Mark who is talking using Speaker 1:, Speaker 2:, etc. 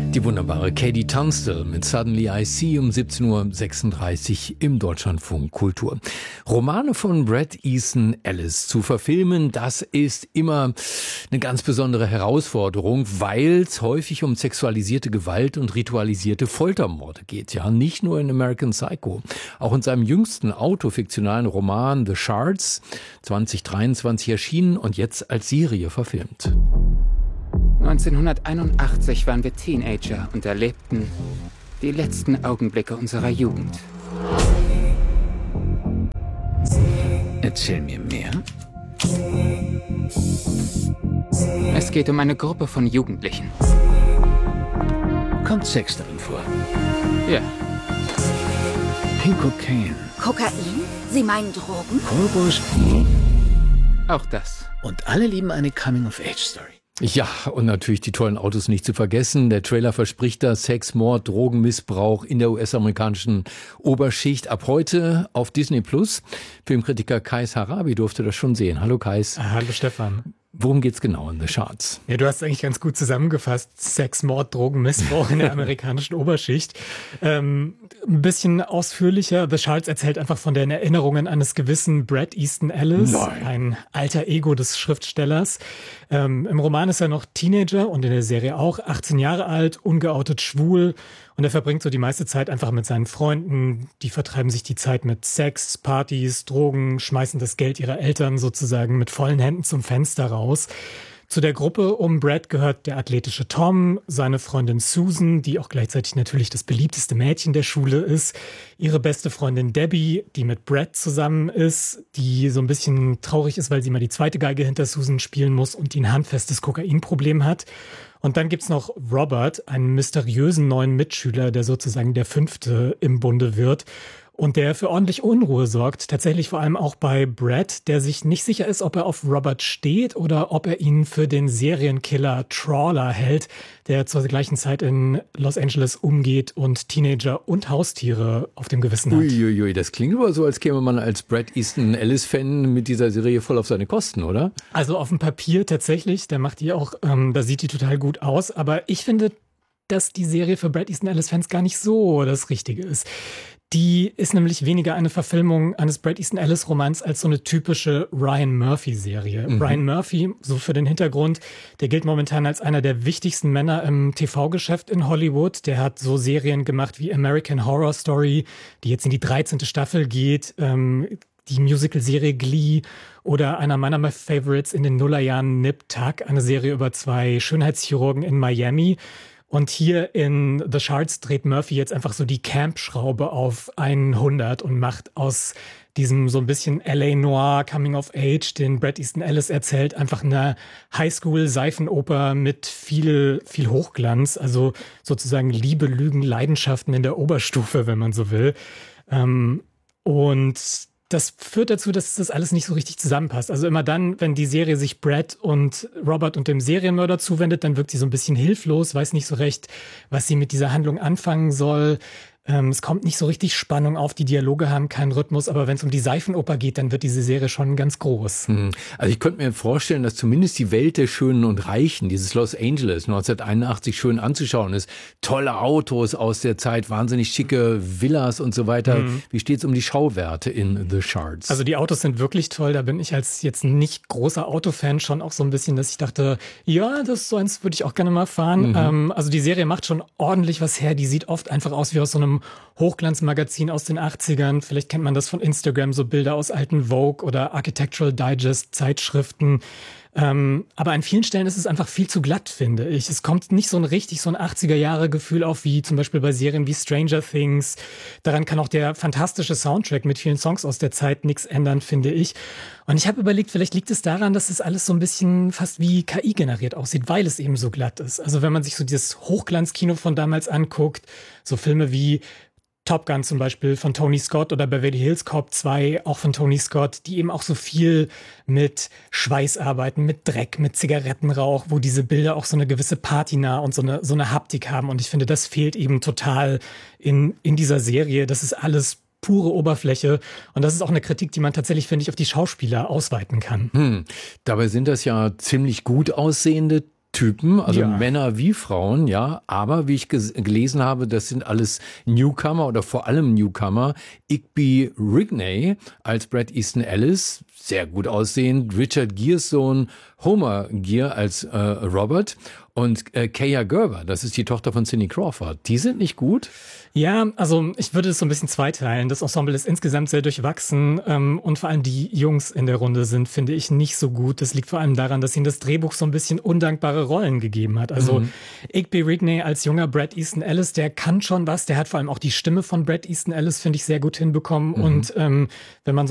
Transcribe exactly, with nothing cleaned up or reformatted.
Speaker 1: Die wunderbare Katie Tunstall mit Suddenly I See um siebzehn Uhr sechsunddreißig im Deutschlandfunk Kultur. Romane von Bret Easton Ellis zu verfilmen, das ist immer eine ganz besondere Herausforderung, weil es häufig um sexualisierte Gewalt und ritualisierte Foltermorde geht. Ja, nicht nur in American Psycho. Auch in seinem jüngsten autofiktionalen Roman The Shards, zwanzig dreiundzwanzig erschienen und jetzt als Serie verfilmt.
Speaker 2: neunzehnhunderteinundachtzig waren wir Teenager und erlebten die letzten Augenblicke unserer Jugend.
Speaker 3: Erzähl mir mehr.
Speaker 2: Es geht um eine Gruppe von Jugendlichen.
Speaker 3: Kommt Sex darin vor?
Speaker 2: Ja.
Speaker 3: Pink Cocaine.
Speaker 4: Kokain? Sie meinen Drogen?
Speaker 3: Korbus.
Speaker 2: Auch das.
Speaker 3: Und alle lieben eine Coming-of-Age-Story.
Speaker 1: Ja, und natürlich die tollen Autos nicht zu vergessen. Der Trailer verspricht da Sex, Mord, Drogenmissbrauch in der U S-amerikanischen Oberschicht. Ab heute auf Disney Plus. Filmkritiker Kais Harabi durfte das schon sehen. Hallo Kais.
Speaker 5: Hallo Stefan.
Speaker 1: Worum geht's genau in The Shards?
Speaker 5: Ja, du hast es eigentlich ganz gut zusammengefasst. Sex, Mord, Drogen, Missbrauch in der amerikanischen Oberschicht. Ähm, ein bisschen ausführlicher. The Shards erzählt einfach von den Erinnerungen eines gewissen Bret Easton Ellis, Nein. ein alter Ego des Schriftstellers. Ähm, im Roman ist er noch Teenager und in der Serie auch achtzehn Jahre alt, ungeoutet schwul. Und er verbringt so die meiste Zeit einfach mit seinen Freunden. Die vertreiben sich die Zeit mit Sex, Partys, Drogen, schmeißen das Geld ihrer Eltern sozusagen mit vollen Händen zum Fenster raus. Zu der Gruppe um Bret gehört der athletische Tom, seine Freundin Susan, die auch gleichzeitig natürlich das beliebteste Mädchen der Schule ist, ihre beste Freundin Debbie, die mit Bret zusammen ist, die so ein bisschen traurig ist, weil sie mal die zweite Geige hinter Susan spielen muss und die ein handfestes Kokainproblem hat. Und dann gibt's noch Robert, einen mysteriösen neuen Mitschüler, der sozusagen der Fünfte im Bunde wird und der für ordentlich Unruhe sorgt. Tatsächlich vor allem auch bei Bret, der sich nicht sicher ist, ob er auf Robert steht oder ob er ihn für den Serienkiller Trawler hält, der zur gleichen Zeit in Los Angeles umgeht und Teenager und Haustiere auf dem Gewissen hat.
Speaker 1: Uiuiui, das klingt aber so, als käme man als Bret Easton Ellis-Fan mit dieser Serie voll auf seine Kosten, oder?
Speaker 5: Also auf dem Papier tatsächlich, der macht die auch, ähm, da sieht die total gut aus, aber ich finde, dass die Serie für Bret Easton Ellis-Fans gar nicht so das Richtige ist. Die ist nämlich weniger eine Verfilmung eines Bret Easton Ellis Romans als so eine typische Ryan Murphy Serie. Mhm. Ryan Murphy, so für den Hintergrund, der gilt momentan als einer der wichtigsten Männer im T V-Geschäft in Hollywood. Der hat so Serien gemacht wie American Horror Story, die jetzt in die dreizehnte Staffel geht, ähm, die Musical-Serie Glee oder einer meiner Favorites in den Nullerjahren Nip Tuck, eine Serie über zwei Schönheitschirurgen in Miami. Und hier in The Shards dreht Murphy jetzt einfach so die Camp-Schraube auf hundert und macht aus diesem so ein bisschen L A Noir Coming of Age, den Bret Easton Ellis erzählt, einfach eine Highschool-Seifenoper mit viel, viel Hochglanz. Also sozusagen Liebe, Lügen, Leidenschaften in der Oberstufe, wenn man so will. Und das führt dazu, dass das alles nicht so richtig zusammenpasst. Also immer dann, wenn die Serie sich Bret und Robert und dem Serienmörder zuwendet, dann wirkt sie so ein bisschen hilflos, weiß nicht so recht, was sie mit dieser Handlung anfangen soll. Ähm, es kommt nicht so richtig Spannung auf, die Dialoge haben keinen Rhythmus, aber wenn es um die Seifenoper geht, dann wird diese Serie schon ganz groß.
Speaker 1: Hm. Also ich könnte mir vorstellen, dass zumindest die Welt der Schönen und Reichen, dieses Los Angeles neunzehnhunderteinundachtzig schön anzuschauen ist, tolle Autos aus der Zeit, wahnsinnig schicke Villas und so weiter. Hm. Wie steht's um die Schauwerte in The Shards?
Speaker 5: Also die Autos sind wirklich toll, da bin ich als jetzt nicht großer Autofan schon auch so ein bisschen, dass ich dachte, ja, das so eins würde ich auch gerne mal fahren. Mhm. Ähm, also die Serie macht schon ordentlich was her, die sieht oft einfach aus wie aus so einem Hochglanzmagazin aus den achtzigern. Vielleicht kennt man das von Instagram, so Bilder aus alten Vogue oder Architectural Digest Zeitschriften. Ähm, aber an vielen Stellen ist es einfach viel zu glatt, finde ich. Es kommt nicht so ein richtig so ein achtziger-Jahre-Gefühl auf, wie zum Beispiel bei Serien wie Stranger Things. Daran kann auch der fantastische Soundtrack mit vielen Songs aus der Zeit nichts ändern, finde ich. Und ich habe überlegt, vielleicht liegt es daran, dass es alles so ein bisschen fast wie K I generiert aussieht, weil es eben so glatt ist. Also wenn man sich so dieses Hochglanzkino von damals anguckt, so Filme wie Top Gun zum Beispiel von Tony Scott oder Beverly Hills Cop zwei, auch von Tony Scott, die eben auch so viel mit Schweiß arbeiten, mit Dreck, mit Zigarettenrauch, wo diese Bilder auch so eine gewisse Patina und so eine, so eine Haptik haben. Und ich finde, das fehlt eben total in, in dieser Serie. Das ist alles pure Oberfläche. Und das ist auch eine Kritik, die man tatsächlich, finde ich, auf die Schauspieler ausweiten kann.
Speaker 1: Hm. Dabei sind das ja ziemlich gut aussehende Typen, also
Speaker 5: Ja.
Speaker 1: Männer wie Frauen, ja, aber wie ich ges- gelesen habe, das sind alles Newcomer oder vor allem Newcomer. Igby Rigney als Bret Easton Ellis, sehr gut aussehend. Richard Geres Sohn Homer Gere als äh, Robert und äh, Kaya Gerber, das ist die Tochter von Cindy Crawford. Die sind nicht gut.
Speaker 5: Ja, also ich würde es so ein bisschen zweiteilen. Das Ensemble ist insgesamt sehr durchwachsen ähm, und vor allem die Jungs in der Runde sind, finde ich, nicht so gut. Das liegt vor allem daran, dass ihnen das Drehbuch so ein bisschen undankbare Rollen gegeben hat. Also mhm. Igby Rigney als junger Bret Easton Ellis, der kann schon was. Der hat vor allem auch die Stimme von Bret Easton Ellis, finde ich, sehr gut hinbekommen. Mhm. Und ähm, wenn man so